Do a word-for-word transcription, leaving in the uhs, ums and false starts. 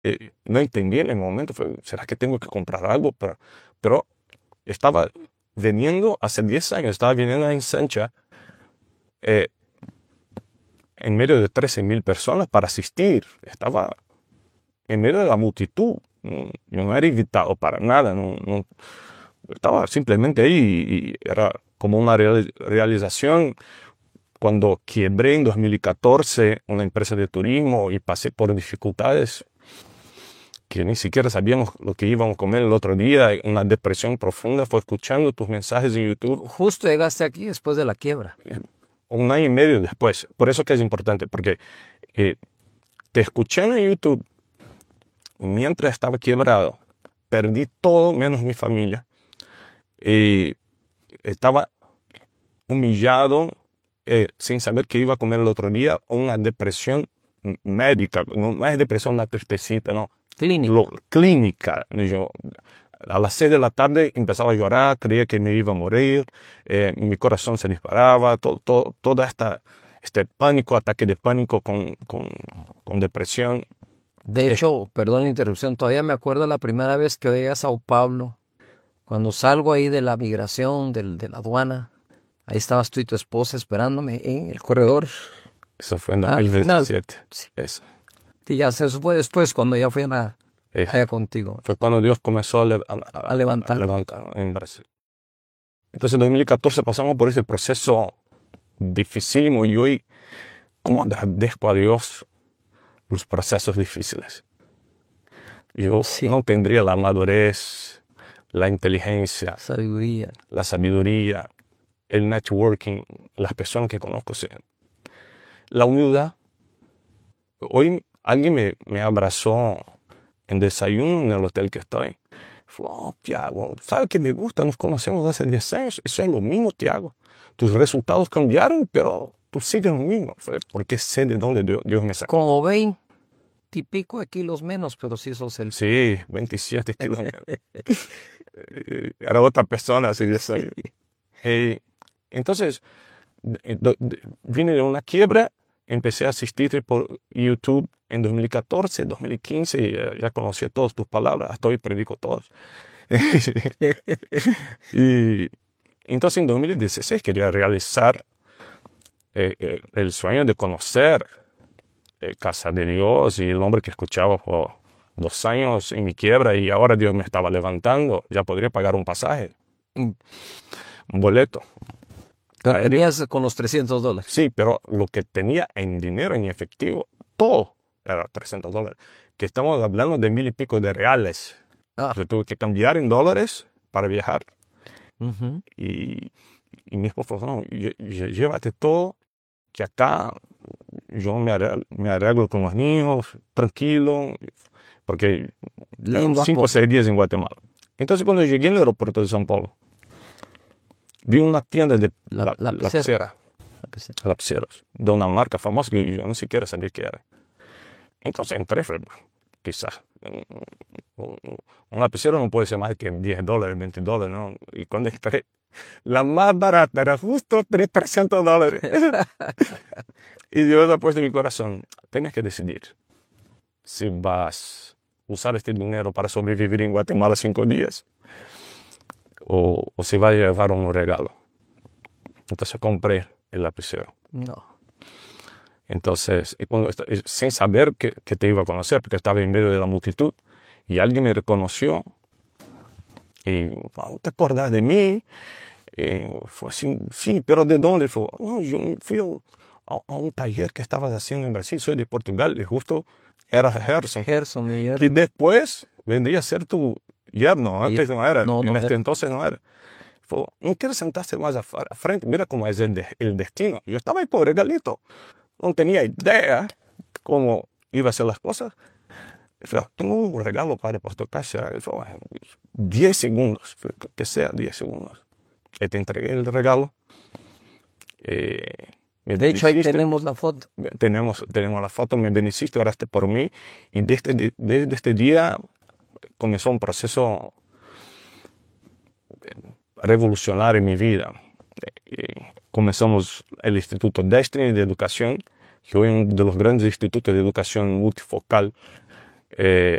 eh, no entendí en el momento, fue, ¿será que tengo que comprar algo? Pero, pero estaba viniendo, hace diez años, estaba viniendo en Sancha, eh, en medio de trece mil personas para asistir. Estaba en medio de la multitud. No, yo no era invitado para nada. No, no, estaba simplemente ahí y, y era como una real, realización. Cuando quebré en dos mil catorce una empresa de turismo y pasé por dificultades que ni siquiera sabíamos lo que íbamos a comer el otro día, una depresión profunda, fue escuchando tus mensajes en YouTube. Justo llegaste aquí después de la quiebra. Un año y medio después. Por eso que es importante, porque eh, te escuché en YouTube mientras estaba quebrado. Perdí todo menos mi familia. Y estaba humillado, eh, sin saber qué iba a comer el otro día, una depresión médica. No es depresión, una tristecita, no. Clínica. Lo, clínica. Yo, a las seis de la tarde empezaba a llorar, creía que me iba a morir, eh, mi corazón se disparaba, todo, todo, toda esta, este pánico, ataque de pánico con, con, con depresión. De hecho, perdón la interrupción, todavía me acuerdo la primera vez que llegué a Sao Paulo, cuando salgo ahí de la migración, del, de la aduana, ahí estabas tú y tu esposa esperándome en el corredor. Eso fue en Ah, dos mil diecisiete. no, sí. Eso. Y ya se fue después, cuando ya fui a la, Eh, allá contigo, fue cuando Dios comenzó a, le- a- a- a levantar. a levantar en Brasil. Entonces en dos mil catorce pasamos por ese proceso dificilísimo y hoy, ¿cómo agradezco a Dios los procesos difíciles? Yo Sí, no tendría la madurez, la inteligencia, sabiduría. la sabiduría, el networking, las personas que conozco, sí. La humildad. Hoy alguien me, me abrazó en desayuno en el hotel que estoy. Fue, oh, Tiago, ¿sabes qué me gusta? Nos conocemos hace diez años. Eso es lo mismo, Tiago. Tus resultados cambiaron, pero tú sigues lo mismo. Fue porque sé de dónde Dios, Dios me sacó. Como veinte y pico de kilos menos, pero sí sos el... Sí, veintisiete kilómetros. Eh, Era otra persona hace diez años. Eh, entonces, eh, do- de- vine de una quiebra, empecé a asistirte por YouTube en dos mil catorce, dos mil quince, y eh, ya conocí todas tus palabras, hasta hoy predico todas. Y entonces en dos mil dieciséis quería realizar eh, eh, el sueño de conocer eh, Casa de Dios y el hombre que escuchaba por dos años en mi quiebra y ahora Dios me estaba levantando, ya podría pagar un pasaje, un, un boleto. Aéreo. Tenías con los trescientos dólares. Sí, pero lo que tenía en dinero, en efectivo, todo era trescientos dólares. Que estamos hablando de mil y pico de reales. Ah, Yo tuve que cambiar en dólares para viajar. ujú. Y, y mi esposo dijo, no, lle- lle- llévate todo, que acá yo me arreglo, me arreglo con los niños, tranquilo, porque Lindo cinco o apoyo. seis días en Guatemala. Entonces cuando llegué al aeropuerto de São Paulo, vi una tienda de La, la, la lapicera, lapicera. lapiceros, de una marca famosa que yo ni siquiera sabía qué era. Entonces entré, fue, quizás, un, un- un lapicero no puede ser más que diez dólares, veinte dólares, ¿no? Y cuando entré, la más barata era justo trescientos dólares. Y Dios ha puesto en mi corazón, tienes que decidir si vas a usar este dinero para sobrevivir en Guatemala cinco días o, o si vas a llevar un regalo. Entonces compré el lapicero. No. Entonces, y cuando esta- y sin saber que, que te iba a conocer, porque estaba en medio de la multitud, y alguien me reconoció, y, "Wow, ¿te acuerdas de mí?" Y fue así, sí, pero ¿de dónde? Fue, no, yo fui a, a un taller que estabas haciendo en Brasil, soy de Portugal, y justo era Gerson. Gerson, mi Y yerno. después vendría a ser tu yerno, antes no era, No, en no este era. entonces no era. Fue, ¿no quieres sentarte más a, a frente? Mira cómo es el, de- el destino. Yo estaba ahí por regalito, no tenía idea cómo iba a ser las cosas. Y fue, tengo un regalo para por tu casa. Y fue, bueno, diez segundos, fue, que sea diez segundos. Y te entregué el regalo. Eh, me De hecho, ahí bendeciste. tenemos la foto. Tenemos, tenemos la foto, me bendeciste, oraste por mí. Y desde, desde este día comenzó un proceso revolucionario en mi vida. Eh, comenzamos el Instituto Destiny de Educación, que hoy es uno de los grandes institutos de educación multifocal Eh,